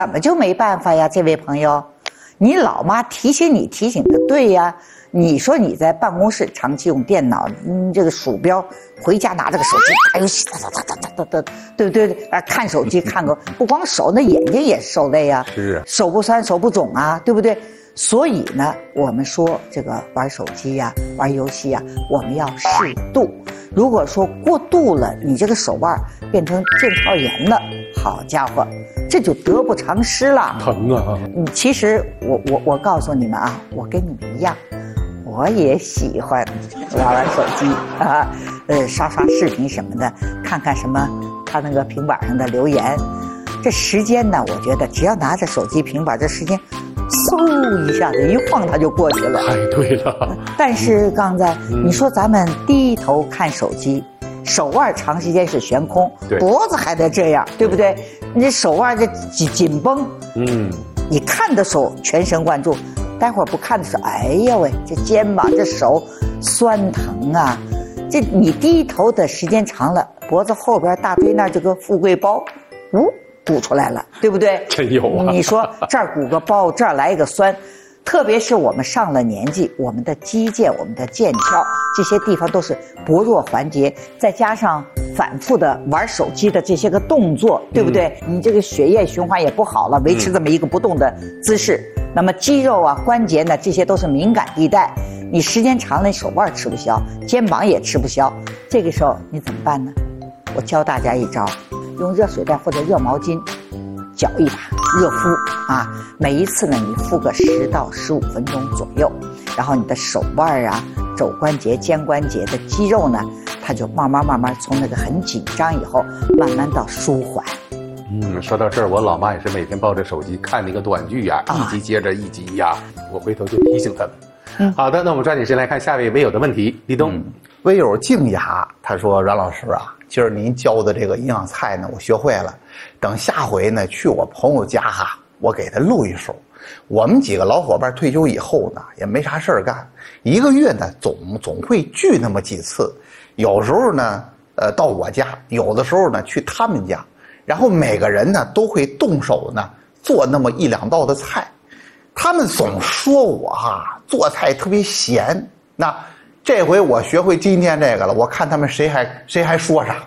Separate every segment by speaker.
Speaker 1: 怎么就没办法呀，这位朋友？你老妈提醒你提醒的对呀。你说你在办公室长期用电脑，这个鼠标，回家拿这个手机打游戏，对不对？看手机看个，不光手，那眼睛也受累呀。
Speaker 2: 是。
Speaker 1: 手不酸手不肿啊，对不对？所以呢，我们说这个玩手机呀、玩游戏呀，我们要适度。如果说过度了，你这个手腕变成腱鞘炎了，好家伙，这就得不偿失了。
Speaker 2: 疼啊！
Speaker 1: 其实我告诉你们啊，我跟你们一样，我也喜欢玩手机啊，刷刷视频什么的，看看什么他那个平板上的留言。这时间呢，我觉得只要拿着手机平板，这时间嗖一下子一晃它就过去了。
Speaker 2: 太对了。
Speaker 1: 但是刚才你说咱们低头看手机，手腕长时间是悬空，脖子还得这样，对不对？你手腕这紧绷，你看的时候全神贯注，待会儿不看的时候，哎呀喂，这肩膀这手酸疼啊！这你低头的时间长了，脖子后边大椎那这个富贵包，鼓出来了，对不对？
Speaker 2: 真有啊！
Speaker 1: 你说这儿鼓个包，这儿来一个酸，特别是我们上了年纪，我们的肌腱、我们的腱鞘这些地方都是薄弱环节，再加上反复的玩手机的这些个动作，对不对？你这个血液循环也不好了，维持这么一个不动的姿势，那么肌肉啊、关节呢，这些都是敏感地带，你时间长了，你手腕吃不消，肩膀也吃不消，这个时候你怎么办呢？我教大家一招。用热水袋或者热毛巾搅一把，热敷啊。每一次呢，你敷个10到15分钟左右，然后你的手腕啊、肘关节、肩关节的肌肉呢，它就慢慢从那个很紧张以后，慢慢到舒缓。
Speaker 2: 说到这儿，我老妈也是每天抱着手机看那个短剧呀，一集接着一集呀，我回头就提醒她们。好的，那我们抓紧时间来看下位微友的问题。立冬，
Speaker 3: 微友静雅他说：“阮老师啊，今儿您教的这个营养菜呢，我学会了。等下回呢去我朋友家哈，我给他录一手。我们几个老伙伴退休以后呢，也没啥事儿干，一个月呢总会聚那么几次。有时候呢，到我家，有的时候呢去他们家，然后每个人呢都会动手呢做那么1、2道的菜。他们总说我哈做菜特别咸，那这回我学会今天这个了，我看他们谁还说啥。”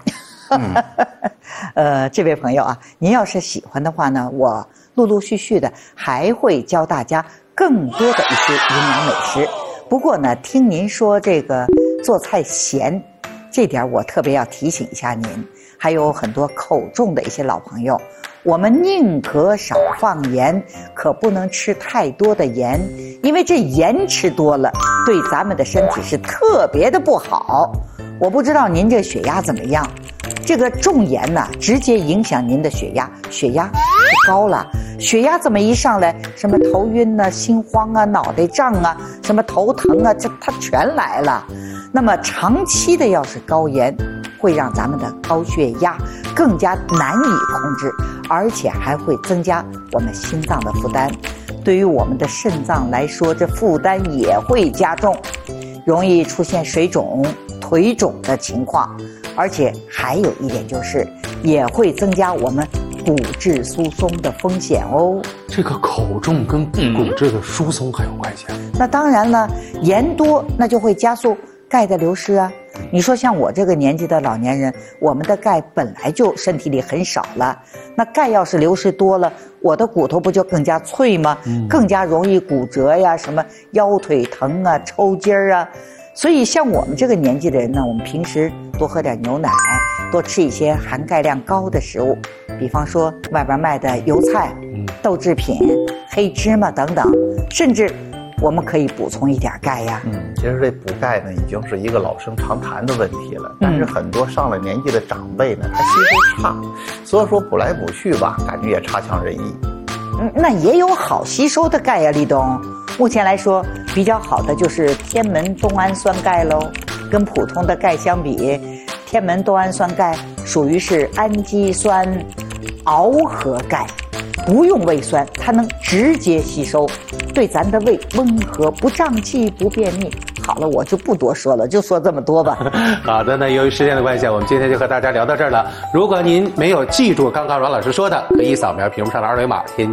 Speaker 1: 这位朋友啊，您要是喜欢的话呢，我陆陆续续的还会教大家更多的一些营养美食。不过呢，听您说这个做菜咸，这点我特别要提醒一下您，还有很多口重的一些老朋友，我们宁可少放盐，可不能吃太多的盐，因为这盐吃多了对咱们的身体是特别的不好。我不知道您这血压怎么样，这个重盐呢，直接影响您的血压，血压就高了。血压这么一上来，什么头晕啊、心慌啊、脑袋胀啊、什么头疼啊，这它全来了。那么长期的要是高盐，会让咱们的高血压更加难以控制，而且还会增加我们心脏的负担。对于我们的肾脏来说，这负担也会加重，容易出现水肿、腿肿的情况。而且还有一点就是，也会增加我们骨质疏松的风险哦。
Speaker 2: 这个口重跟骨质的疏松还有关系啊？
Speaker 1: 那当然了，盐多那就会加速钙的流失啊。你说像我这个年纪的老年人，我们的钙本来就身体里很少了，那钙要是流失多了，我的骨头不就更加脆吗？更加容易骨折呀，什么腰腿疼啊、抽筋儿啊。所以像我们这个年纪的人呢，我们平时多喝点牛奶，多吃一些含钙量高的食物，比方说外边卖的油菜、豆制品、黑芝麻等等，甚至我们可以补充一点钙呀。
Speaker 3: 其实这补钙呢，已经是一个老生常谈的问题了。但是很多上了年纪的长辈呢，他吸收差，所以说补来补去吧，感觉也差强人意。
Speaker 1: 那也有好吸收的钙呀，立冬。目前来说，比较好的就是天门冬氨酸钙喽。跟普通的钙相比，天门冬氨酸钙属于是氨基酸螯合钙，不用胃酸，它能直接吸收，对咱的胃温和，不胀气、不便秘， 好了，我就不多说了，就说这么多吧。
Speaker 2: 好的，那由于时间的关系，我们今天就和大家聊到这儿了。如果您没有记住刚刚阮老师说的，可以扫描屏幕上的二维码添